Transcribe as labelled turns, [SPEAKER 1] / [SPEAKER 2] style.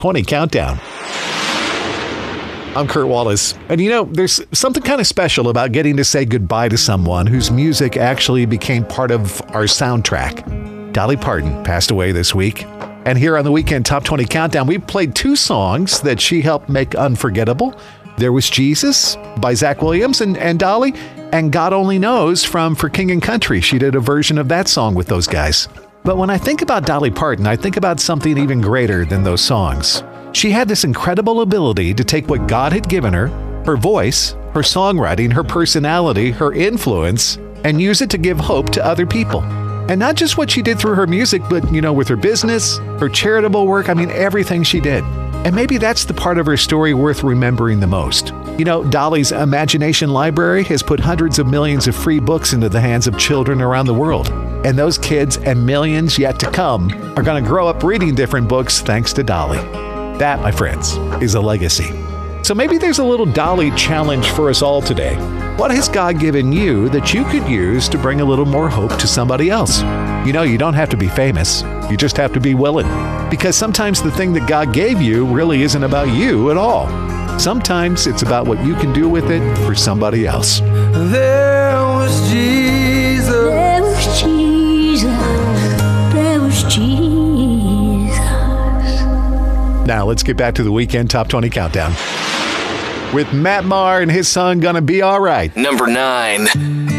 [SPEAKER 1] 20 Countdown. I'm Kurt Wallace, and there's something kind of special about getting to say goodbye to someone whose music actually became part of our soundtrack. Dolly Parton passed away this week, and here on the Weekend Top 20 Countdown, we played two songs that she helped make unforgettable. There was Jesus by Zach Williams and Dolly, and God Only Knows from For King and Country. She did a version of that song with those guys. But when I think about Dolly Parton, I think about something even greater than those songs. She had this incredible ability to take what God had given her voice, her songwriting, her personality, her influence, and use it to give hope to other people. And not just what she did through her music, but, with her business, her charitable work, everything she did. And maybe that's the part of her story worth remembering the most. Dolly's Imagination Library has put hundreds of millions of free books into the hands of children around the world. And those kids and millions yet to come are going to grow up reading different books thanks to Dolly. That, my friends, is a legacy. So maybe there's a little Dolly challenge for us all today. What has God given you that you could use to bring a little more hope to somebody else? You don't have to be famous. You just have to be willing. Because sometimes the thing that God gave you really isn't about you at all. Sometimes it's about what you can do with it for somebody else.
[SPEAKER 2] There was Jesus.
[SPEAKER 3] There was Jesus. There was Jesus.
[SPEAKER 1] Now let's get back to the Weekend Top 20 Countdown with Matt Maher and his song Gonna Be Alright.
[SPEAKER 4] Number 9.